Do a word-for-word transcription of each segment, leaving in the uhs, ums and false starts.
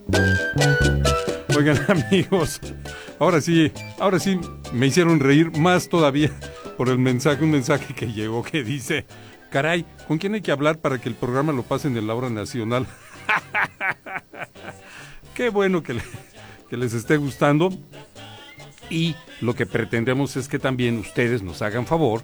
Oigan, amigos, ahora sí, ahora sí me hicieron reír más todavía por el mensaje, un mensaje que llegó que dice, caray, ¿con quién hay que hablar para que el programa lo pasen en la hora nacional? Qué bueno que, le, que les esté gustando, y lo que pretendemos es que también ustedes nos hagan favor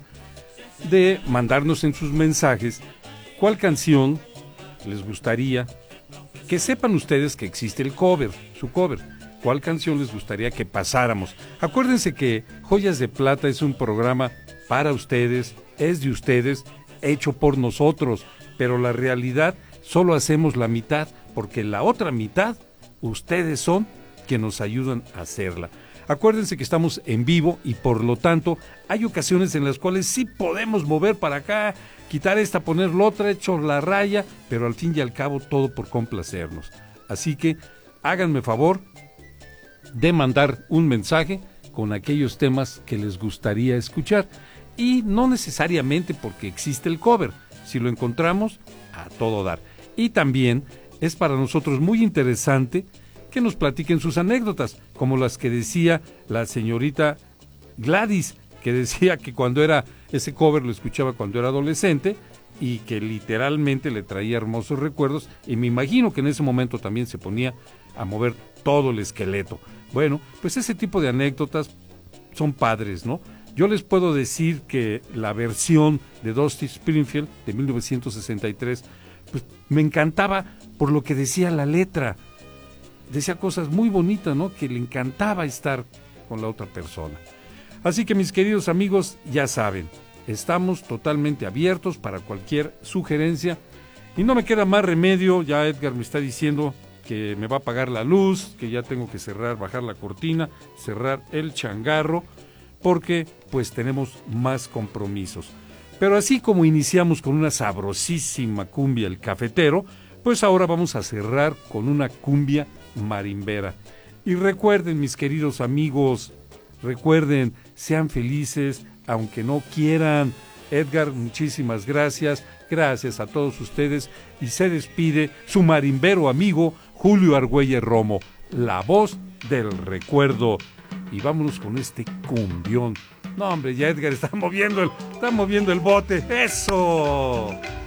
de mandarnos en sus mensajes cuál canción les gustaría, que sepan ustedes que existe el cover, su cover. ¿Cuál canción les gustaría que pasáramos? Acuérdense que Joyas de Plata es un programa para ustedes, es de ustedes, hecho por nosotros, pero la realidad solo hacemos la mitad, porque la otra mitad, ustedes son quienes nos ayudan a hacerla. Acuérdense que estamos en vivo y por lo tanto hay ocasiones en las cuales sí podemos mover para acá, quitar esta, poner la otra, echar la raya, pero al fin y al cabo todo por complacernos. Así que háganme favor de mandar un mensaje con aquellos temas que les gustaría escuchar, y no necesariamente porque existe el cover, si lo encontramos, a todo dar. Y también es para nosotros muy interesante que nos platiquen sus anécdotas, como las que decía la señorita Gladys, que decía que cuando era ese cover lo escuchaba cuando era adolescente y que literalmente le traía hermosos recuerdos, y me imagino que en ese momento también se ponía a mover todo el esqueleto. Bueno, pues ese tipo de anécdotas son padres, ¿no? Yo les puedo decir que la versión de Dusty Springfield de mil novecientos sesenta y tres, pues me encantaba por lo que decía la letra. Decía cosas muy bonitas, ¿no? Que le encantaba estar con la otra persona. Así que mis queridos amigos, ya saben, estamos totalmente abiertos para cualquier sugerencia, y no me queda más remedio, ya Edgar me está diciendo que me va a apagar la luz, que ya tengo que cerrar, bajar la cortina, cerrar el changarro, porque pues tenemos más compromisos. Pero así como iniciamos con una sabrosísima cumbia El Cafetero, pues ahora vamos a cerrar con una cumbia marimbera. Y recuerden, mis queridos amigos, recuerden, sean felices aunque no quieran. Edgar, muchísimas gracias, gracias a todos ustedes, y se despide su marimbero amigo Julio Argüelles Romo, la voz del recuerdo. Y vámonos con este cumbión. No, hombre, ya Edgar está moviendo el, está moviendo el bote. ¡Eso!